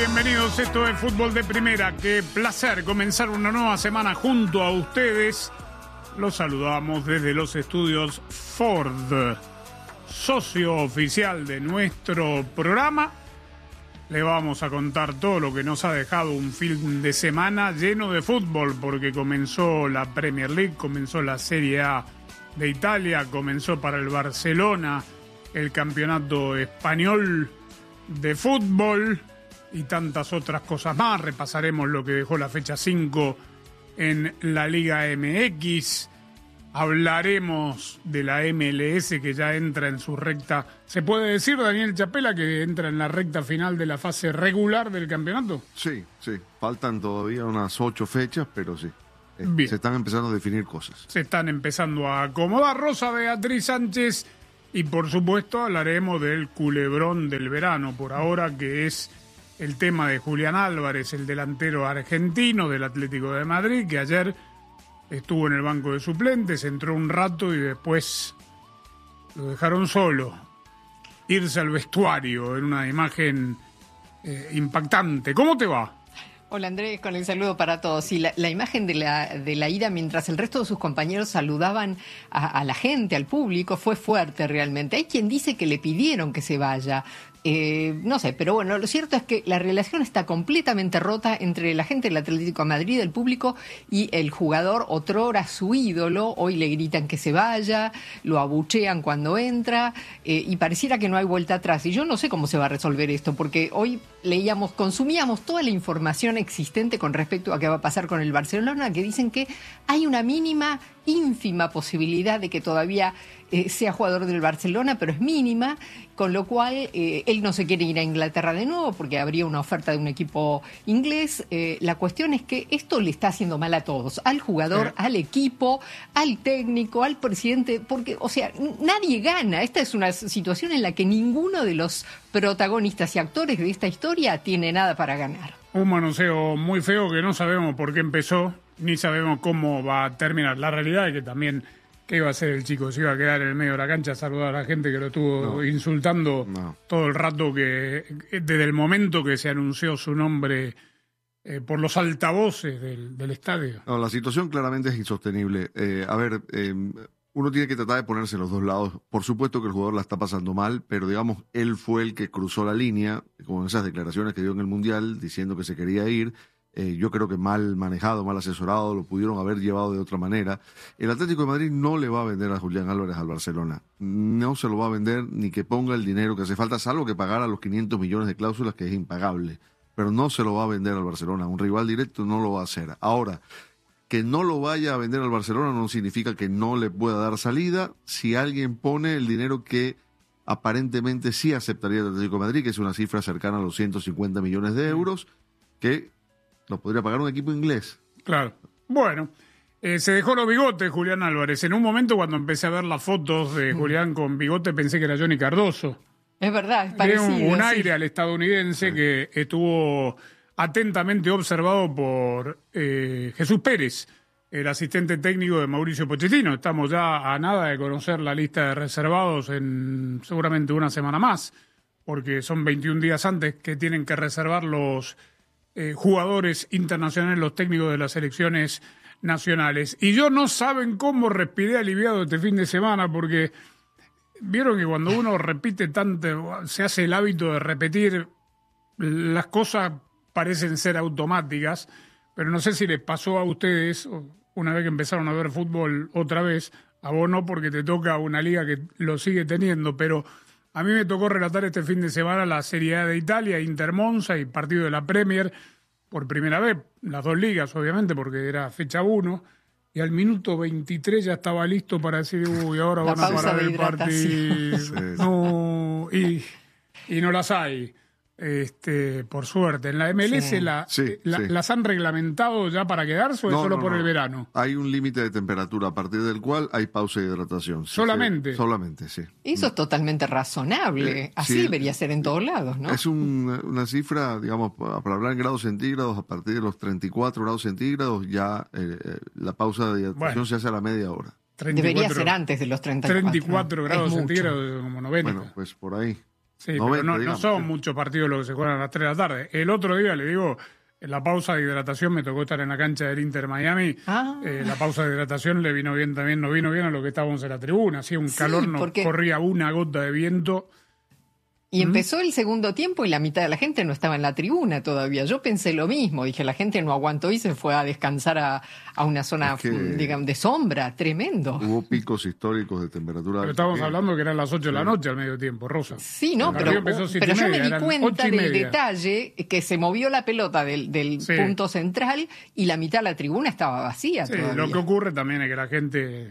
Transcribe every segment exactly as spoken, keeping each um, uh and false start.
bienvenidos. Esto es Fútbol de Primera. Qué placer comenzar una nueva semana junto a ustedes. Los saludamos desde los estudios Ford, socio oficial de nuestro programa. Le vamos a contar todo lo que nos ha dejado un fin de semana lleno de fútbol, porque comenzó la Premier League, comenzó la Serie A de Italia, comenzó para el Barcelona el campeonato español de fútbol y tantas otras cosas más. Repasaremos lo que dejó la fecha cinco en la Liga M X. Hablaremos de la M L S, que ya entra en su recta. ¿Se puede decir, Daniel Chapela, que entra en la recta final de la fase regular del campeonato? Sí, sí. Faltan todavía unas ocho fechas, pero sí. Eh, Bien. Se están empezando a definir cosas. Se están empezando a acomodar. Rosa Beatriz Sánchez. Y por supuesto hablaremos del culebrón del verano, por ahora, que es el tema de Julián Álvarez, el delantero argentino del Atlético de Madrid, que ayer estuvo en el banco de suplentes, entró un rato y después lo dejaron solo. Irse al vestuario en una imagen eh, impactante. ¿Cómo te va? Hola Andrés, con el saludo para todos. Sí, la, la imagen de la, de la ida mientras el resto de sus compañeros saludaban a, a la gente, al público, fue fuerte realmente. Hay quien dice que le pidieron que se vaya. Eh, no sé, pero bueno, lo cierto es que la relación está completamente rota entre la gente del Atlético de Madrid, el público, y el jugador, otrora su ídolo. Hoy le gritan que se vaya, lo abuchean cuando entra, eh, y pareciera que no hay vuelta atrás. Y yo no sé cómo se va a resolver esto, porque hoy leíamos, consumíamos toda la información existente con respecto a qué va a pasar con el Barcelona, que dicen que hay una mínima, ínfima posibilidad de que todavía eh, sea jugador del Barcelona, pero es mínima, con lo cual eh, él no se quiere ir a Inglaterra de nuevo porque habría una oferta de un equipo inglés. Eh, la cuestión es que esto le está haciendo mal a todos, al jugador, eh. al equipo, al técnico, al presidente, porque, o sea, nadie gana. Esta es una situación en la que ninguno de los protagonistas y actores de esta historia tiene nada para ganar. Un manoseo muy feo que no sabemos por qué empezó, ni sabemos cómo va a terminar. La realidad es que también, ¿qué iba a hacer el chico? Se iba a quedar en el medio de la cancha a saludar a la gente que lo estuvo no, insultando no. todo el rato, que desde el momento que se anunció su nombre eh, por los altavoces del, del estadio. No, la situación claramente es insostenible. Eh, a ver, eh, uno tiene que tratar de ponerse en los dos lados. Por supuesto que el jugador la está pasando mal, pero digamos, él fue el que cruzó la línea con esas declaraciones que dio en el Mundial diciendo que se quería ir. Eh, yo creo que mal manejado, mal asesorado, lo pudieron haber llevado de otra manera. El Atlético de Madrid no le va a vender a Julián Álvarez al Barcelona. No se lo va a vender ni que ponga el dinero que hace falta, salvo que pagara los quinientos millones de cláusulas, que es impagable. Pero no se lo va a vender al Barcelona. Un rival directo no lo va a hacer. Ahora, que no lo vaya a vender al Barcelona no significa que no le pueda dar salida si alguien pone el dinero que aparentemente sí aceptaría el Atlético de Madrid, que es una cifra cercana a los ciento cincuenta millones de euros, que lo podría pagar un equipo inglés. Claro. Bueno, eh, se dejó los bigotes Julián Álvarez. En un momento, cuando empecé a ver las fotos de Julián con bigote, pensé que era Johnny Cardoso. Es verdad, es parecido. Tiene un, un aire sí. al estadounidense, sí, que estuvo atentamente observado por eh, Jesús Pérez, el asistente técnico de Mauricio Pochettino. Estamos ya a nada de conocer la lista de reservados en seguramente una semana más, porque son veintiún días antes que tienen que reservar los eh, jugadores internacionales, los técnicos de las selecciones nacionales. Y yo no saben cómo respiré aliviado este fin de semana, porque vieron que cuando uno repite tanto, se hace el hábito de repetir, las cosas parecen ser automáticas, pero no sé si les pasó a ustedes, una vez que empezaron a ver fútbol otra vez, a vos no, porque te toca una liga que lo sigue teniendo, pero a mí me tocó relatar este fin de semana la Serie A de Italia, Inter Monza y partido de la Premier, por primera vez, las dos ligas obviamente, porque era fecha uno, y al minuto veintitrés ya estaba listo para decir, uy, ahora la van a parar el partido. Sí. No, y, y no las hay. Este, por suerte. En la M L S sí. La, Sí, la, sí. ¿las han reglamentado ya para quedarse o no, es solo no, por no. el verano? Hay un límite de temperatura a partir del cual hay pausa de hidratación. Sí, ¿Solamente? Sí, solamente, sí. Eso es totalmente razonable. Eh, Así sí, debería ser en todos lados, ¿no? Es un, una cifra, digamos, para hablar en grados centígrados, a partir de los treinta y cuatro grados centígrados, ya eh, la pausa de hidratación bueno, se hace a la media hora. treinta y cuatro, debería ser antes de los treinta y cuatro. treinta y cuatro grados centígrados, como noventa. Bueno, pues por ahí. Sí, noventa, pero no, digamos, no son sí. muchos partidos los que se juegan a las tres de la tarde. El otro día, le digo, en la pausa de hidratación me tocó estar en la cancha del Inter Miami. Ah. Eh, la pausa de hidratación le vino bien también, nos vino bien a lo que estábamos en la tribuna. Hacía un Sí, calor, no porque- corría una gota de viento. Y empezó el segundo tiempo y la mitad de la gente no estaba en la tribuna todavía. Yo pensé lo mismo, dije, la gente no aguantó y se fue a descansar a, a una zona, Es que- digamos, de sombra, tremendo. Hubo picos históricos de temperatura. Pero estábamos que- hablando que eran las ocho de la noche al medio tiempo, Rosa. Sí, no, El pero, partido empezó siete pero y yo media, me di eran cuenta ocho y del media. detalle que se movió la pelota del, del Sí. punto central y la mitad de la tribuna estaba vacía Sí, todavía. lo que ocurre también es que la gente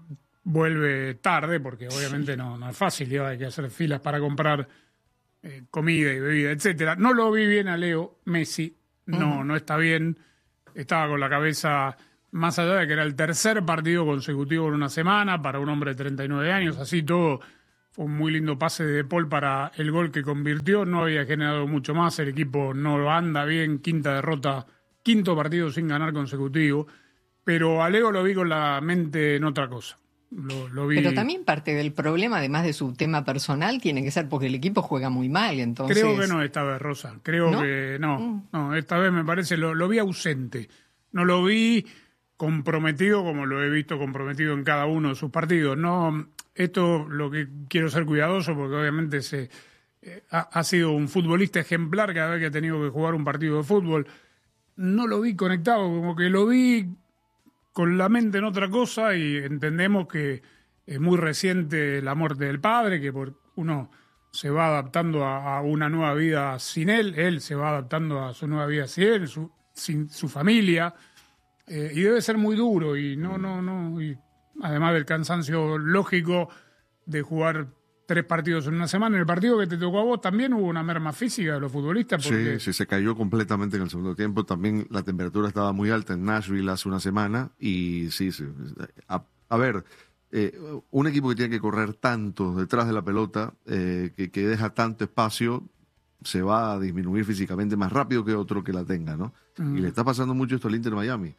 vuelve tarde, porque obviamente no, no es fácil, y hay que hacer filas para comprar eh, comida y bebida, etcétera. No lo vi bien a Leo Messi, no, no está bien. Estaba con la cabeza más allá de que era el tercer partido consecutivo en una semana para un hombre de treinta y nueve años, así todo. Fue un muy lindo pase de De Paul para el gol que convirtió, no había generado mucho más, el equipo no anda bien, quinta derrota, quinto partido sin ganar consecutivo, pero a Leo lo vi con la mente en otra cosa. Lo, lo vi... Pero también parte del problema, además de su tema personal, tiene que ser porque el equipo juega muy mal, entonces... Creo que no esta vez, Rosa. Creo ¿No? que no. Mm. No, esta vez me parece, lo, lo vi ausente. No lo vi comprometido como lo he visto comprometido en cada uno de sus partidos. No, esto lo que quiero ser cuidadoso porque obviamente se, eh, ha, ha sido un futbolista ejemplar cada vez que ha tenido que jugar un partido de fútbol. No lo vi conectado, como que lo vi con la mente en otra cosa y entendemos que es muy reciente la muerte del padre, que por uno se va adaptando a, a una nueva vida sin él, él se va adaptando a su nueva vida sin él, su, sin su familia, eh, y debe ser muy duro y no, no, no, y además del cansancio lógico de jugar tres partidos en una semana. En el partido que te tocó a vos también hubo una merma física de los futbolistas. Porque... Sí, sí, se cayó completamente en el segundo tiempo. También la temperatura estaba muy alta en Nashville hace una semana. Y sí, sí. A, a ver, eh, un equipo que tiene que correr tanto detrás de la pelota, eh, que, que deja tanto espacio, se va a disminuir físicamente más rápido que otro que la tenga, ¿no? Mm. Y le está pasando mucho esto al Inter Miami.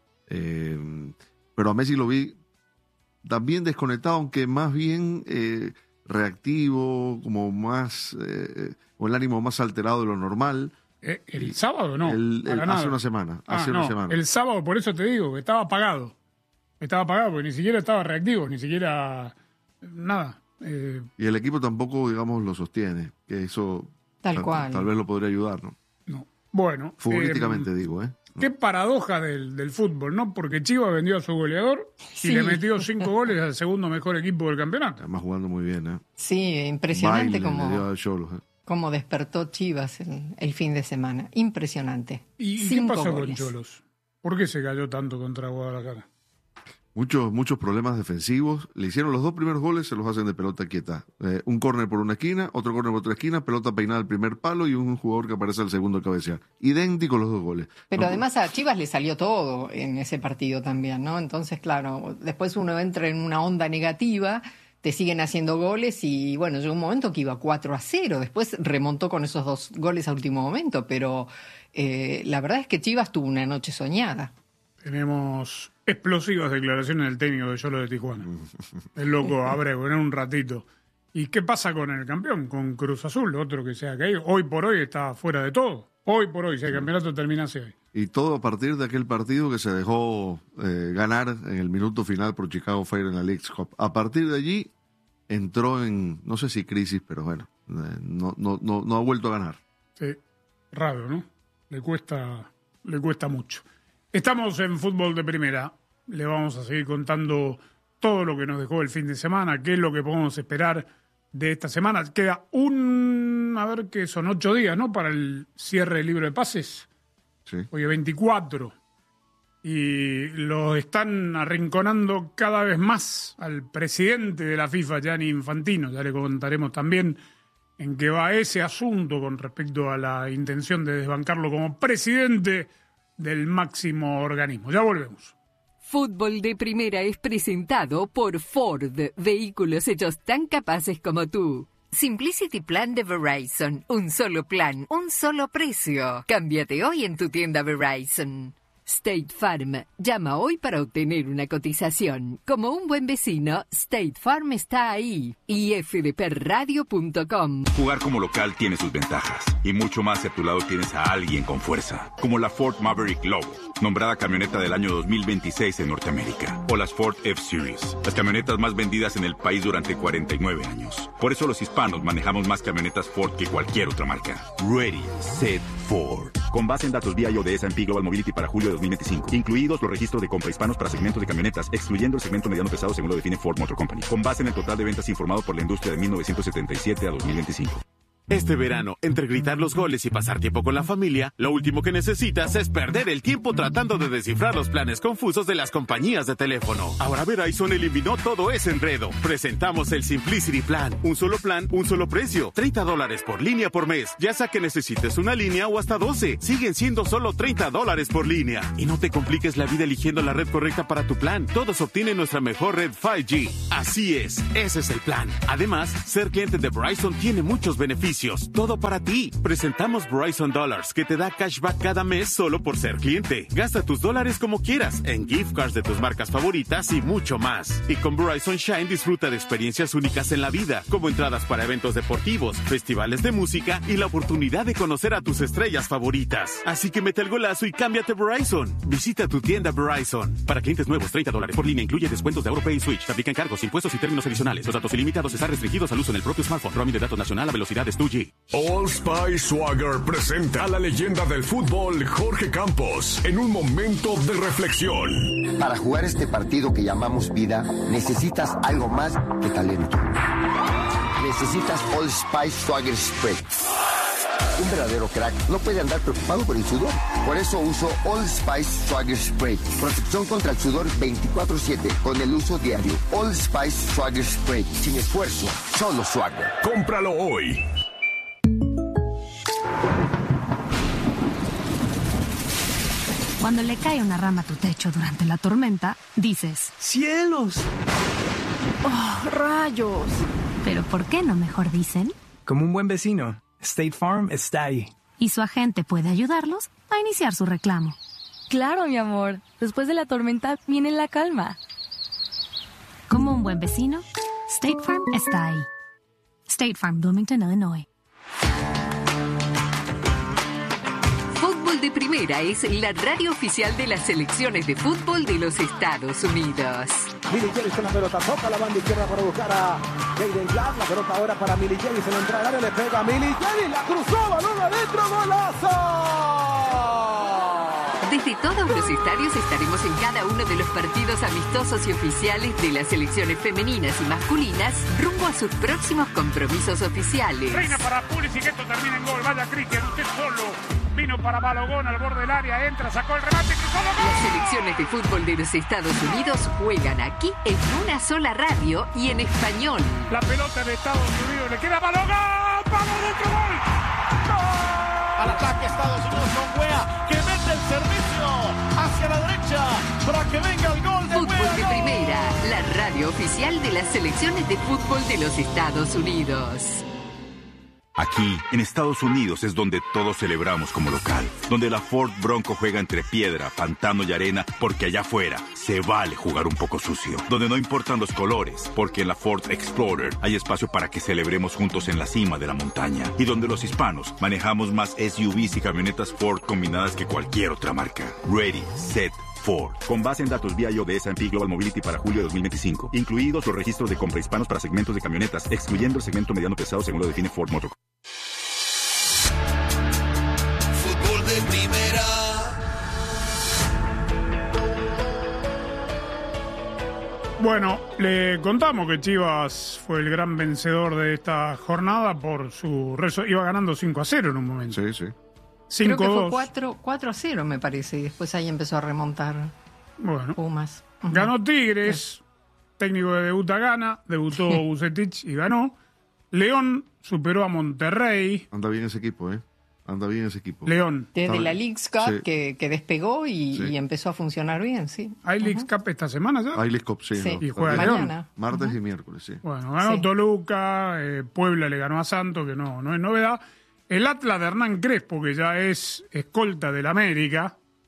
Eh, pero a Messi lo vi también desconectado, aunque más bien... Eh, reactivo, como más, eh, o el ánimo más alterado de lo normal. Eh, ¿El sábado no? El, el, para hace nada. una semana, Ah, hace no, una semana. El sábado, por eso te digo, que estaba apagado. Estaba apagado, porque ni siquiera estaba reactivo, ni siquiera nada. Eh, Y el equipo tampoco, digamos, lo sostiene, que eso Tal tal, cual. tal vez lo podría ayudar, ¿no? no. Bueno. Futbolísticamente eh, digo, ¿eh? Qué paradoja del, del fútbol, ¿no? Porque Chivas vendió a su goleador y Sí. le metió cinco goles al segundo mejor equipo del campeonato. Además jugando muy bien, ¿eh? Sí, impresionante Baile le dio como, a Xolos, ¿eh? como despertó Chivas el, el fin de semana. Impresionante. ¿Y, y qué Cinco pasó goles. con Cholos? ¿Por qué se cayó tanto contra Guadalajara? Muchos, muchos problemas defensivos. Le hicieron los dos primeros goles, se los hacen de pelota quieta. Eh, un córner por una esquina, otro córner por otra esquina, pelota peinada al primer palo y un jugador que aparece al segundo al cabecear. Idénticos los dos goles. Pero No- además a Chivas le salió todo en ese partido también, ¿no? Entonces, claro, después uno entra en una onda negativa, te siguen haciendo goles y, bueno, llegó un momento que iba cuatro a cero. Después remontó con esos dos goles a último momento, pero eh, la verdad es que Chivas tuvo una noche soñada. Tenemos explosivas declaraciones del técnico de Yolo de Tijuana. El loco Abreu, en un ratito. ¿Y qué pasa con el campeón? Con Cruz Azul, otro que se ha caído. Hoy por hoy está fuera de todo. Hoy por hoy, si el campeonato terminase hoy. Y todo a partir de aquel partido que se dejó eh, ganar en el minuto final por Chicago Fire en la Leagues Cup. A partir de allí entró en, no sé si crisis, pero bueno, eh, no, no, no, no ha vuelto a ganar. Sí, raro, ¿no? Le cuesta, le cuesta mucho. Estamos en Fútbol de Primera. Le vamos a seguir contando todo lo que nos dejó el fin de semana, qué es lo que podemos esperar de esta semana. Queda un, a ver qué son, ocho días, ¿no? Para el cierre del libro de pases. Sí. Hoy es veinticuatro. Y lo están arrinconando cada vez más al presidente de la FIFA, Gianni Infantino. Ya le contaremos también en qué va ese asunto con respecto a la intención de desbancarlo como presidente del máximo organismo. Ya volvemos. Fútbol de Primera es presentado por Ford, vehículos hechos tan capaces como tú. Simplicity Plan de Verizon, un solo plan, un solo precio. Cámbiate hoy en tu tienda Verizon. State Farm. Llama hoy para obtener una cotización. Como un buen vecino, State Farm está ahí. y f d p radio punto com. Jugar como local tiene sus ventajas. Y mucho más si a tu lado tienes a alguien con fuerza. Como la Ford Maverick Lobo, nombrada camioneta del año dos mil veintiséis en Norteamérica. O las Ford F-Series, las camionetas más vendidas en el país durante cuarenta y nueve años. Por eso los hispanos manejamos más camionetas Ford que cualquier otra marca. Ready, Set, Ford. Con base en datos V I O de S and P Global Mobility para julio de dos mil veinticinco. Incluidos los registros de compra hispanos para segmentos de camionetas, excluyendo el segmento mediano pesado según lo define Ford Motor Company. Con base en el total de ventas informado por la industria de mil novecientos setenta y siete a dos mil veinticinco. Este verano, entre gritar los goles y pasar tiempo con la familia, lo último que necesitas es perder el tiempo tratando de descifrar los planes confusos de las compañías de teléfono. Ahora Verizon eliminó todo ese enredo. Presentamos el Simplicity Plan. Un solo plan, un solo precio. treinta dólares por línea por mes. Ya sea que necesites una línea o hasta doce. Siguen siendo solo treinta dólares por línea. Y no te compliques la vida eligiendo la red correcta para tu plan. Todos obtienen nuestra mejor red cinco G. Así es, ese es el plan. Además, ser cliente de Verizon tiene muchos beneficios. Todo para ti. Presentamos Verizon Dollars, que te da cashback cada mes solo por ser cliente. Gasta tus dólares como quieras, en gift cards de tus marcas favoritas y mucho más. Y con Verizon Shine disfruta de experiencias únicas en la vida, como entradas para eventos deportivos, festivales de música y la oportunidad de conocer a tus estrellas favoritas. Así que mete el golazo y cámbiate Verizon. Visita tu tienda Verizon. Para clientes nuevos, treinta dólares por línea incluye descuentos de AutoPay y Switch. Se aplican cargos, impuestos y términos adicionales. Los datos ilimitados están restringidos al uso en el propio smartphone. Roaming de datos nacional a velocidades dos G. Old Spice Swagger presenta a la leyenda del fútbol Jorge Campos en un momento de reflexión. Para jugar este partido que llamamos vida, necesitas algo más que talento. Necesitas Old Spice Swagger Spray. Un verdadero crack no puede andar preocupado por el sudor. Por eso uso Old Spice Swagger Spray. Protección contra el sudor veinticuatro siete con el uso diario. Old Spice Swagger Spray. Sin esfuerzo, solo Swagger. Cómpralo hoy. Cuando le cae una rama a tu techo durante la tormenta, dices: ¡cielos! ¡Oh, rayos! Pero ¿por qué no mejor dicen? Como un buen vecino, State Farm está ahí. Y su agente puede ayudarlos a iniciar su reclamo. Claro, mi amor. Después de la tormenta viene la calma. Como un buen vecino, State Farm está ahí. State Farm, Bloomington, Illinois. Fútbol de Primera es la radio oficial de las selecciones de fútbol de los Estados Unidos. Millie James con la pelota, toca la banda izquierda para buscar a Jaden Glass. La pelota ahora para Millie James en la entrada del área, le pega a Millie James, la cruzó, balón adentro, golazo. Desde todos los estadios estaremos en cada uno de los partidos amistosos y oficiales de las selecciones femeninas y masculinas rumbo a sus próximos compromisos oficiales. Reina para Pulisic, que esto termina en gol. Vaya Cristian, usted solo. Vino para Balogón al borde del área, entra, sacó el remate, cruzó el gol. Las selecciones de fútbol de los Estados Unidos juegan aquí en una sola radio y en español. La pelota de Estados Unidos le queda a Balogón. ¡Vamos, dentro, gol! ¡Gol! Al ataque Estados Unidos con Weah, que mete el servicio hacia la derecha para que venga el gol de Fútbol Weah, de ¡gol! Primera, la radio oficial de las selecciones de fútbol de los Estados Unidos. Aquí, en Estados Unidos, es donde todos celebramos como local. Donde la Ford Bronco juega entre piedra, pantano y arena, porque allá afuera se vale jugar un poco sucio. Donde no importan los colores, porque en la Ford Explorer hay espacio para que celebremos juntos en la cima de la montaña. Y donde los hispanos manejamos más S U Vs y camionetas Ford combinadas que cualquier otra marca. Ready, Set, Ford. Con base en datos V I O de S and P Global Mobility para julio de dos mil veinticinco. Incluidos los registros de compra hispanos para segmentos de camionetas, excluyendo el segmento mediano pesado según lo define Ford Motor Company. Fútbol de Primera. Bueno, le contamos que Chivas fue el gran vencedor de esta jornada por su rezo. Iba ganando cinco a cero en un momento. Sí, sí. Creo que fue cuatro a cero, me parece, y después ahí empezó a remontar bueno, Pumas. Uh-huh. Ganó Tigres, sí. Técnico de debuta gana, debutó Vucetich y ganó. León superó a Monterrey. Anda bien ese equipo, ¿eh? Anda bien ese equipo. León. Desde la Leagues Cup sí. que, que despegó y, sí. y empezó a funcionar bien, sí. ¿Hay uh-huh. Leagues Cup esta semana ya? Hay Leagues Cup, sí. sí. No, y juega mañana. León. Martes uh-huh. y miércoles, sí. Bueno, ganó sí. Toluca, eh, Puebla le ganó a Santos, que no, no es novedad. El Atlas de Hernán Crespo, que ya es escolta del América,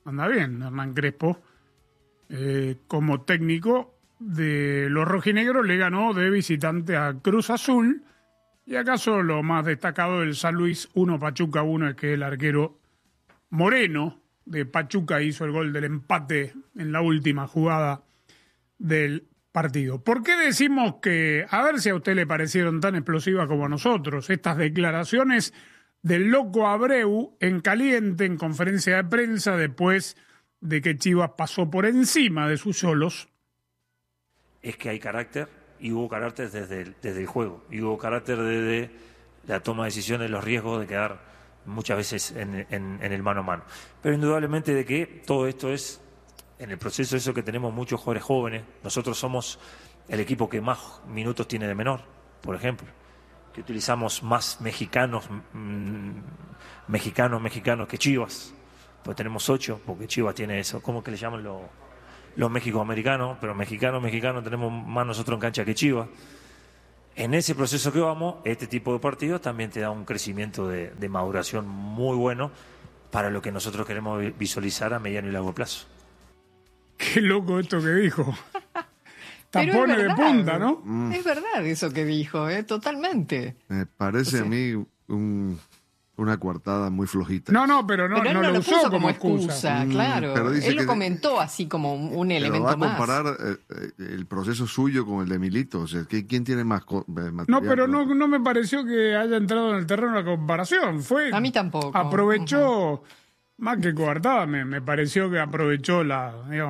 anda bien Hernán Crespo, eh, como técnico de los rojinegros, le ganó de visitante a Cruz Azul, y acaso lo más destacado del San Luis uno Pachuca uno es que el arquero Moreno de Pachuca hizo el gol del empate en la última jugada del partido. ¿Por qué decimos que, a ver si a usted le parecieron tan explosivas como a nosotros, estas declaraciones del loco Abreu en caliente, en conferencia de prensa, después de que Chivas pasó por encima de sus solos? Es que hay carácter, y hubo carácter desde el, desde el juego, y hubo carácter desde la toma de decisiones, los riesgos de quedar muchas veces en, en, en el mano a mano. Pero indudablemente de que todo esto es, en el proceso eso que tenemos muchos jugadores jóvenes, nosotros somos el equipo que más minutos tiene de menor, por ejemplo, que utilizamos más mexicanos, mmm, mexicanos, mexicanos que Chivas, pues tenemos ocho, porque Chivas tiene eso, ¿cómo que le llaman los, los mexicoamericanos? Pero mexicanos, mexicanos tenemos más nosotros en cancha que Chivas. En ese proceso que vamos, este tipo de partidos también te da un crecimiento de, de maduración muy bueno para lo que nosotros queremos visualizar a mediano y largo plazo. Qué loco esto que dijo. Tapones de punta, ¿no? Mm. Es verdad eso que dijo, ¿eh? Totalmente. Me parece o sea, a mí un, una coartada muy flojita. No, no, pero no, pero él no, no lo, lo usó puso como excusa. excusa. Mm, claro, pero dice él lo que, comentó así como un pero elemento va a más. comparar eh, el proceso suyo con el de Milito. O sea, ¿quién tiene más material? No, pero no, no me pareció que haya entrado en el terreno de la comparación. Fue, a mí tampoco. Aprovechó, uh-huh. más que coartada, me, me pareció que aprovechó la, digamos,